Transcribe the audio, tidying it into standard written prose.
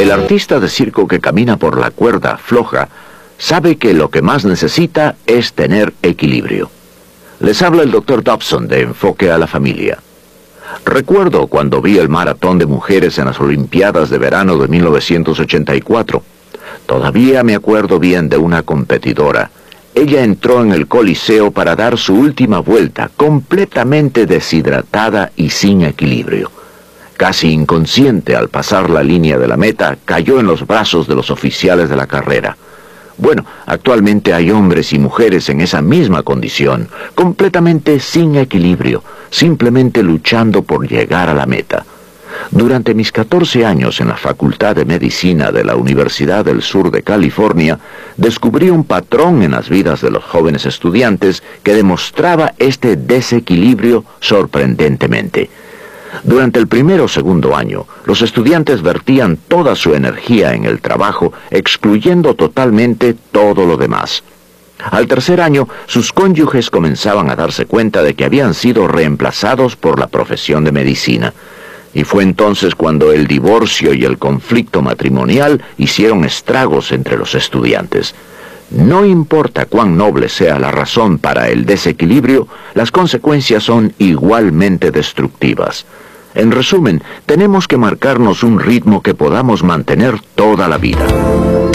El artista de circo que camina por la cuerda floja sabe que lo que más necesita es tener equilibrio. Les habla el Dr. Dobson de Enfoque a la Familia. Recuerdo cuando vi el maratón de mujeres en las Olimpiadas de verano de 1984. Todavía me acuerdo bien de una competidora. Ella entró en el Coliseo para dar su última vuelta, completamente deshidratada y sin equilibrio. Casi inconsciente al pasar la línea de la meta, cayó en los brazos de los oficiales de la carrera. Bueno, actualmente hay hombres y mujeres en esa misma condición, completamente sin equilibrio, simplemente luchando por llegar a la meta. Durante mis 14 años en la Facultad de Medicina de la Universidad del Sur de California, descubrí un patrón en las vidas de los jóvenes estudiantes que demostraba este desequilibrio sorprendentemente. Durante el primero o segundo año, los estudiantes vertían toda su energía en el trabajo, excluyendo totalmente todo lo demás. Al tercer año, sus cónyuges comenzaban a darse cuenta de que habían sido reemplazados por la profesión de medicina. Y fue entonces cuando el divorcio y el conflicto matrimonial hicieron estragos entre los estudiantes. No importa cuán noble sea la razón para el desequilibrio, las consecuencias son igualmente destructivas. En resumen, tenemos que marcarnos un ritmo que podamos mantener toda la vida.